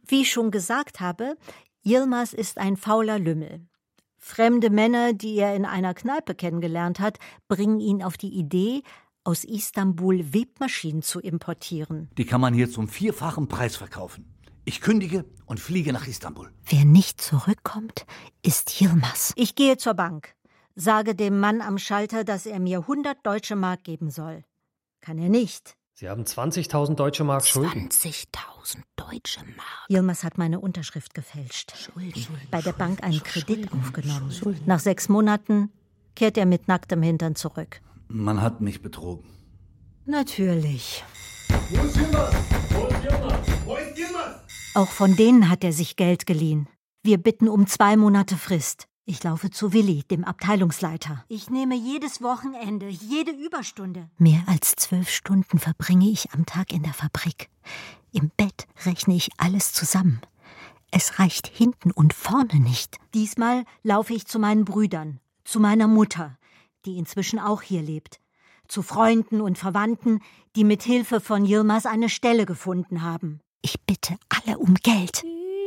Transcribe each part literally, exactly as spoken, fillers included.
Wie ich schon gesagt habe, Yilmaz ist ein fauler Lümmel. Fremde Männer, die er in einer Kneipe kennengelernt hat, bringen ihn auf die Idee, aus Istanbul Webmaschinen zu importieren. Die kann man hier zum vierfachen Preis verkaufen. Ich kündige und fliege nach Istanbul. Wer nicht zurückkommt, ist Yilmaz. Ich gehe zur Bank, sage dem Mann am Schalter, dass er mir hundert deutsche Mark geben soll. Kann er nicht. Sie haben zwanzigtausend deutsche Mark Schulden. zwanzigtausend deutsche Mark. Yilmaz hat meine Unterschrift gefälscht. Schulden. Schulden. Bei der Bank einen Kredit Schulden. aufgenommen. Schulden. Nach sechs Monaten kehrt er mit nacktem Hintern zurück. Man hat mich betrogen. Natürlich. Wo ist Yilmaz? Wo ist Yilmaz? Wo ist Yilmaz? Auch von denen hat er sich Geld geliehen. Wir bitten um zwei Monate Frist. Ich laufe zu Willi, dem Abteilungsleiter. Ich nehme jedes Wochenende, jede Überstunde. Mehr als zwölf Stunden verbringe ich am Tag in der Fabrik. Im Bett rechne ich alles zusammen. Es reicht hinten und vorne nicht. Diesmal laufe ich zu meinen Brüdern, zu meiner Mutter, die inzwischen auch hier lebt, zu Freunden und Verwandten, die mit Hilfe von Yilmaz eine Stelle gefunden haben. Ich bitte alle um Geld.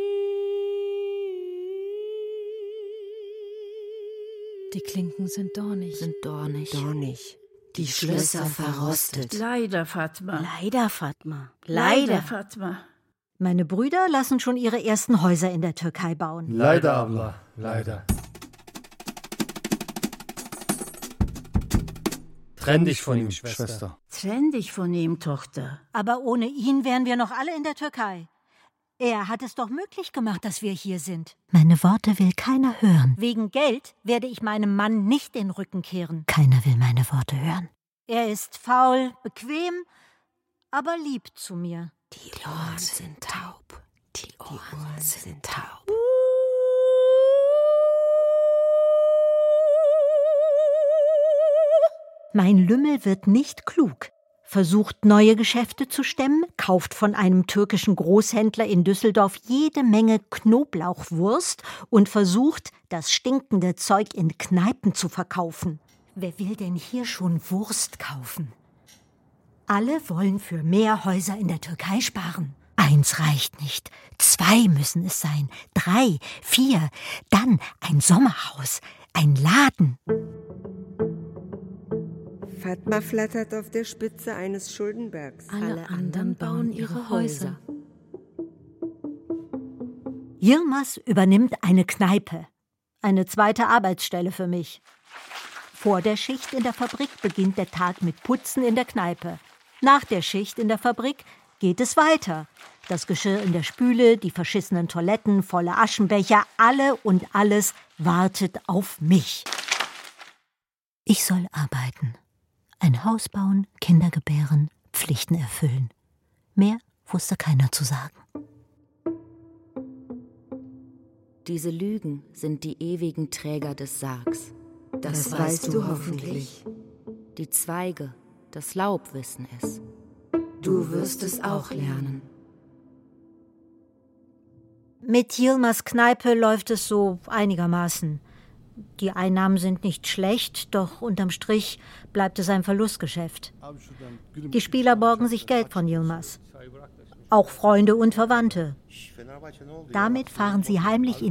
Die Klinken sind dornig. Sind dornig. Dornig. Die, Die Schlösser verrostet. Leider, Fatma. Leider, Fatma. Leider, Leider, Fatma. Meine Brüder lassen schon ihre ersten Häuser in der Türkei bauen. Leider, Abla. Leider. Trenn dich von ihm, Schwester. Trenn dich von ihm, Tochter. Aber ohne ihn wären wir noch alle in der Türkei. Er hat es doch möglich gemacht, dass wir hier sind. Meine Worte will keiner hören. Wegen Geld werde ich meinem Mann nicht den Rücken kehren. Keiner will meine Worte hören. Er ist faul, bequem, aber lieb zu mir. Die Ohren sind taub. Die Ohren sind taub. Mein Lümmel wird nicht klug. Versucht neue Geschäfte zu stemmen, kauft von einem türkischen Großhändler in Düsseldorf jede Menge Knoblauchwurst und versucht, das stinkende Zeug in Kneipen zu verkaufen. Wer will denn hier schon Wurst kaufen? Alle wollen für mehr Häuser in der Türkei sparen. Eins reicht nicht, zwei müssen es sein, drei, vier, dann ein Sommerhaus, ein Laden. Fatma flattert auf der Spitze eines Schuldenbergs. Alle anderen bauen ihre Häuser. Yilmaz übernimmt eine Kneipe. Eine zweite Arbeitsstelle für mich. Vor der Schicht in der Fabrik beginnt der Tag mit Putzen in der Kneipe. Nach der Schicht in der Fabrik geht es weiter. Das Geschirr in der Spüle, die verschissenen Toiletten, volle Aschenbecher, alle und alles wartet auf mich. Ich soll arbeiten. Ein Haus bauen, Kinder gebären, Pflichten erfüllen. Mehr wusste keiner zu sagen. Diese Lügen sind die ewigen Träger des Sargs. Das, das weißt du hoffentlich. Die Zweige, das Laub wissen es. Du wirst es auch lernen. Mit Yilmaz Kneipe läuft es so einigermaßen. Die Einnahmen sind nicht schlecht, doch unterm Strich bleibt es ein Verlustgeschäft. Die Spieler borgen sich Geld von Yilmaz. Auch Freunde und Verwandte. Damit fahren sie heimlich in